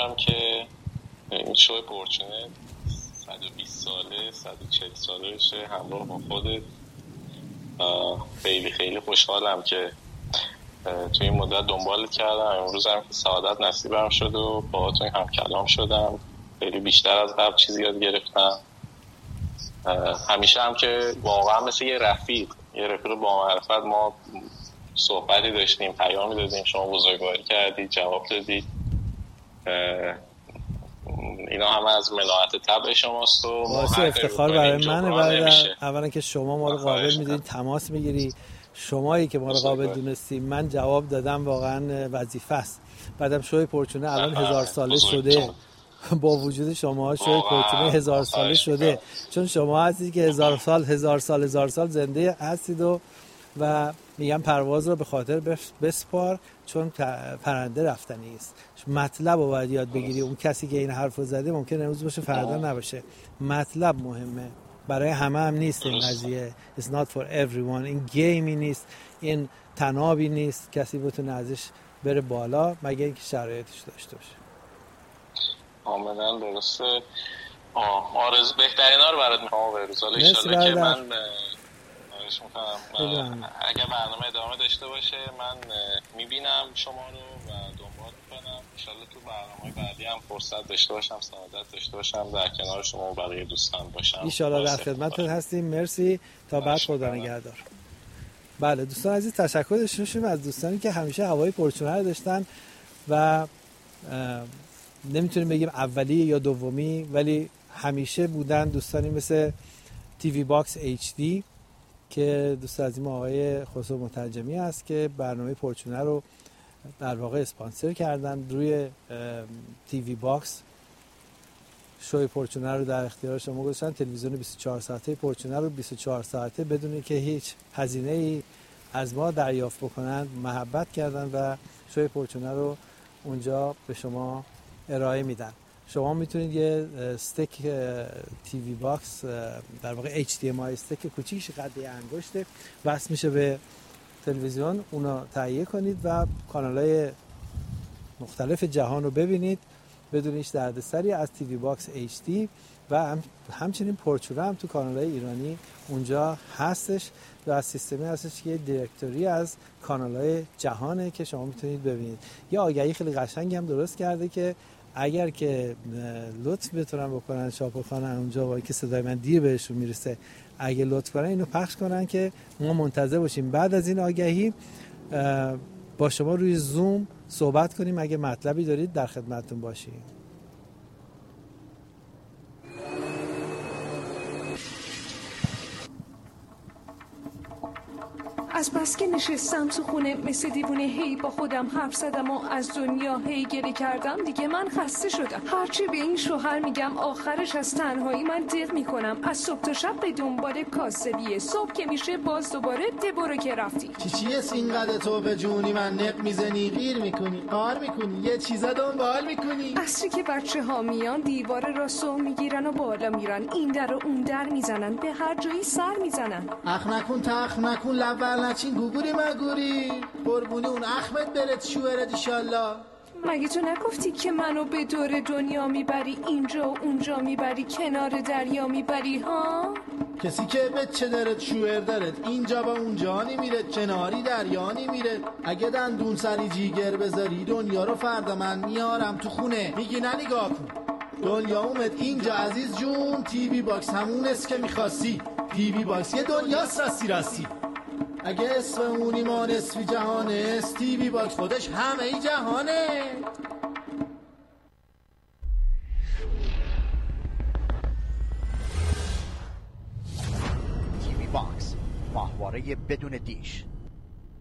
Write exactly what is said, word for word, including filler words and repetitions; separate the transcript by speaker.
Speaker 1: دارم که این شو پورچونه صد و بیست ساله صد و چهل سالشه همراه با خودت. خیلی خیلی خوشحالم که توی این مدت دنبال کردم، امروز هم که سعادت نصیبم شد و باهاتون هم کلام شدم. خیلی بیشتر از قبل چیزی یاد گرفتم. همیشه هم که واقعا مثل یه رفیق یه رفیق با معرفت ما صحبتی داشتیم، پیامی دادیم، شما بزرگواری کردید، جواب دادید. اینا همه از ملاحت طبع شماست و
Speaker 2: واسه افتخار برای منه. بعد اولا که شما ما رو قابل میدونید، تماس میگیری، شمایی که ما رو قابل دونستیم. من جواب دادم، واقعا وظیفه است. بعدم شوی پورچونه الان هزار ساله شده، با وجود شما شوی پورچونه هزار ساله شده، چون شما هستید که هزار سال هزار سال هزار سال زنده هستید و و میگم پرواز رو به خاطر بسپار، چون پرنده رفتنی است. مطلب رو باید یاد بگیری. اون کسی که این حرف رو زده ممکنه امروز باشه فردا نباشه. مطلب مهمه، برای همه هم نیست این قضیه. It's not for everyone. این گیمی نیست، این تنابی نیست کسی بتونه ازش بره بالا مگه اینکه شرایطش داشته باشه.
Speaker 1: کاملا درسته. آرزو بهترین ها رو برات میخوام بهروز. حالا ان شاءالله که من خواهش میکنم اگه برنامه ادامه داشته باشه من میبینم شما رو و دنبال میکنم. ان شاءالله تو برنامه‌های بعدی هم فرصت داشته باشم، سعادت داشته باشم در کنار شما و بقیه دوستان باشم. ان شاءالله
Speaker 2: در خدمتتون هستیم. مرسی، تا بعد، خدا نگهدار. بله دوستان عزیز، تشکر داشتیم از دوستانی که همیشه هوای پورچونه رو داشتن و نمیتونیم بگیم اولی یا دومی، ولی همیشه بودن. دوستانی مثل تی وی باکس اچ دی که دوست عزیزم آقای خسرو مترجمی است که برنامه پورچونه رو در واقع اسپانسر کردن. روی تی وی باکس شوی پورچونه رو در اختیار شما گذاشتن. تلویزیون بیست و چهار ساعته پورچونه رو بیست و چهار ساعته بدون که هیچ هزینه‌ای از ما دریافت بکنن محبت کردن و شوی پورچونه رو اونجا به شما ارائه میدن. شما میتونید یه استیک تی وی باکس در واقع اچ دی ام آی استیک کوچیکش قد انگشته وصل میشه به تلویزیون، اونو تهیه کنید و کانال‌های مختلف جهان رو ببینید بدون هیچ دردسری از تی وی باکس اچ دی. و هم همچنین پورچونه هم تو کانال‌های ایرانی اونجا هستش و از سیستمی هستش که یه دیرکتوری از کانال‌های جهانه که شما میتونید ببینید. یه آگهی خیلی قشنگی هم درست کرده که اگر که لطف بتونن بکنن شاپورخانه اونجا وای که صدای من دیر بهشون میرسه، اگه لطف کنن اینو پخش کنن که ما منتظر باشیم بعد از این آگهی با شما روی زوم صحبت کنیم. اگه مطلبی دارید در خدمتتون باشیم.
Speaker 3: از بس که نشستم تو خونه مثل دیوونه هی با خودم حرف زدم و از دنیا هی گله کردم. دیگه من خسته شدم. هرچی به این شوهر میگم آخرش از تنهایی من دق میکنم. از صبح تا شب به دنبال کاسبیه، صبح که میشه باز دوباره دبرو که رفتی.
Speaker 4: چی چیه سینقدر تو به جونی من نق میزنی، غیر میکنی، قار میکنی، یه چیزا دنبال میکنی.
Speaker 3: اصری که بچه ها میان دیوار راستو میگیرن و بالا میرن، این در و اون در میزنن، به هر جایی سر میزنن.
Speaker 4: اخ نکن تخ نکن لبر نچین گوگوری مگوری قربونی اون احمد برد شوهرت ایشالله.
Speaker 3: مگه تو نگفتی که منو به دور دنیا میبری، اینجا و اونجا میبری، کنار دریا میبری ها؟
Speaker 4: کسی که بچه دارد شوهر دارد اینجا با اونجا نمیره، کناری دریا نمیره. اگه دندون سری جیگر بذاری دنیا رو فردا من میارم تو خونه. میگی نه نگاه کن دنیا اومد اینجا عزیز جون. تی وی باکس همون است که میخواستی. تی وی باکس یه دنیاست راستی راستی. اگه اسم اونی ما نصفی جهانه است، تی وی باکس خودش همه ای جهانه.
Speaker 5: تی وی باکس، ماهواره بدون دیش.